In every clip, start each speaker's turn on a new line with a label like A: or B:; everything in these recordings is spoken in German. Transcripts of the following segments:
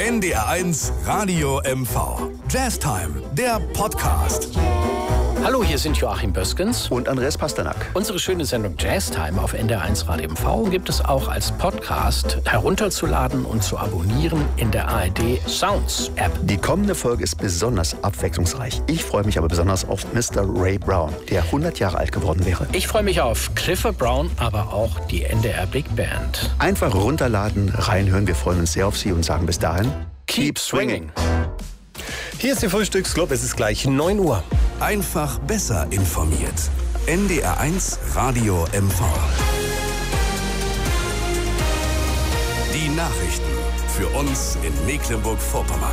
A: NDR1 Radio MV. Jazztime, der Podcast.
B: Hallo, hier sind Joachim Böskens
C: und Andreas Pasternak.
B: Unsere schöne Sendung Jazztime auf NDR1 Radio MV gibt es auch als Podcast herunterzuladen und zu abonnieren in der ARD Sounds App.
C: Die kommende Folge ist besonders abwechslungsreich. Ich freue mich aber besonders auf Mr. Ray Brown, der 100 Jahre alt geworden wäre.
B: Ich freue mich auf Clifford Brown, aber auch die NDR Big Band.
C: Einfach runterladen, reinhören. Wir freuen uns sehr auf Sie und sagen bis dahin,
B: keep swinging.
D: Hier ist der Frühstücksclub, es ist gleich 9 Uhr.
A: Einfach besser informiert. NDR1 Radio MV. Die Nachrichten für uns in Mecklenburg-Vorpommern.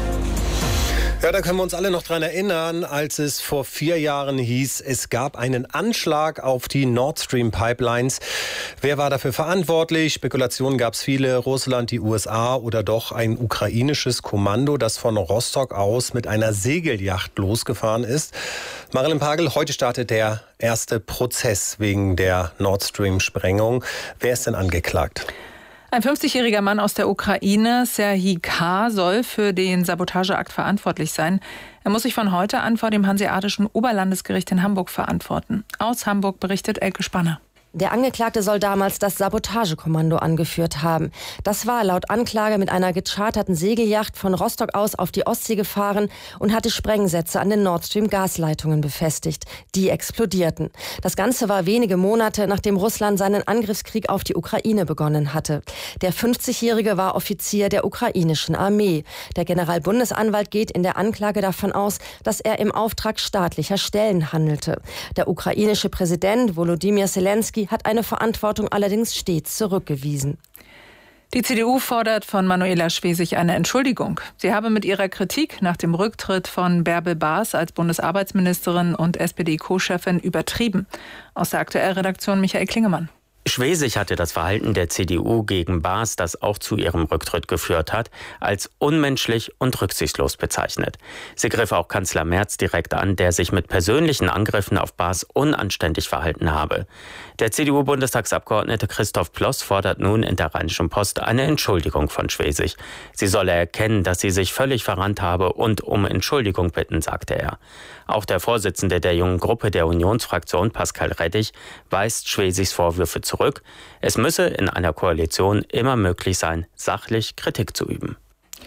D: Ja, da können wir uns alle noch dran erinnern, als es vor 4 Jahren hieß, es gab einen Anschlag auf die Nord Stream Pipelines. Wer war dafür verantwortlich? Spekulationen gab es viele. Russland, die USA oder doch ein ukrainisches Kommando, das von Rostock aus mit einer Segelyacht losgefahren ist. Marilyn Pagel, heute startet der erste Prozess wegen der Nord Stream Sprengung. Wer ist denn angeklagt?
E: Ein 50-jähriger Mann aus der Ukraine, Serhii K., soll für den Sabotageakt verantwortlich sein. Er muss sich von heute an vor dem Hanseatischen Oberlandesgericht in Hamburg verantworten. Aus Hamburg berichtet Elke Spanner.
F: Der Angeklagte soll damals das Sabotagekommando angeführt haben. Das war laut Anklage mit einer gecharterten Segelyacht von Rostock aus auf die Ostsee gefahren und hatte Sprengsätze an den Nord Stream Gasleitungen befestigt. Die explodierten. Das Ganze war wenige Monate, nachdem Russland seinen Angriffskrieg auf die Ukraine begonnen hatte. Der 50-Jährige war Offizier der ukrainischen Armee. Der Generalbundesanwalt geht in der Anklage davon aus, dass er im Auftrag staatlicher Stellen handelte. Der ukrainische Präsident Volodymyr Zelensky hat eine Verantwortung allerdings stets zurückgewiesen.
E: Die CDU fordert von Manuela Schwesig eine Entschuldigung. Sie habe mit ihrer Kritik nach dem Rücktritt von Bärbel Baas als Bundesarbeitsministerin und SPD-Co-Chefin übertrieben. Aus der Aktuellredaktion Michael Klingemann.
G: Schwesig hatte das Verhalten der CDU gegen Baas, das auch zu ihrem Rücktritt geführt hat, als unmenschlich und rücksichtslos bezeichnet. Sie griff auch Kanzler Merz direkt an, der sich mit persönlichen Angriffen auf Baas unanständig verhalten habe. Der CDU-Bundestagsabgeordnete Christoph Ploss fordert nun in der Rheinischen Post eine Entschuldigung von Schwesig. Sie solle erkennen, dass sie sich völlig verrannt habe und um Entschuldigung bitten, sagte er. Auch der Vorsitzende der jungen Gruppe der Unionsfraktion, Pascal Rettich, weist Schwesigs Vorwürfe zurück. Es müsse in einer Koalition immer möglich sein, sachlich Kritik zu üben.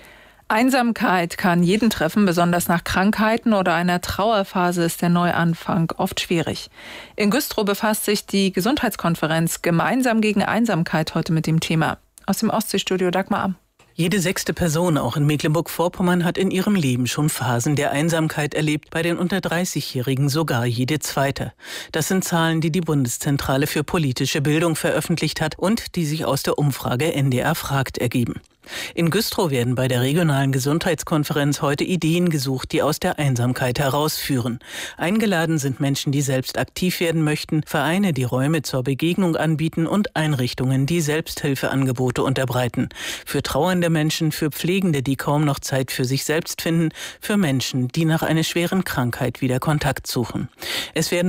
E: Einsamkeit kann jeden treffen, besonders nach Krankheiten oder einer Trauerphase ist der Neuanfang oft schwierig. In Güstrow befasst sich die Gesundheitskonferenz Gemeinsam gegen Einsamkeit heute mit dem Thema. Aus dem Ostseestudio Dagmar Am.
H: Jede 6. Person, auch in Mecklenburg-Vorpommern, hat in ihrem Leben schon Phasen der Einsamkeit erlebt, bei den unter 30-Jährigen sogar jede 2. Das sind Zahlen, die die Bundeszentrale für politische Bildung veröffentlicht hat und die sich aus der Umfrage NDR fragt ergeben. In Güstrow werden bei der regionalen Gesundheitskonferenz heute Ideen gesucht, die aus der Einsamkeit herausführen. Eingeladen sind Menschen, die selbst aktiv werden möchten, Vereine, die Räume zur Begegnung anbieten und Einrichtungen, die Selbsthilfeangebote unterbreiten. Für trauernde Menschen, für Pflegende, die kaum noch Zeit für sich selbst finden, für Menschen, die nach einer schweren Krankheit wieder Kontakt suchen. Es werden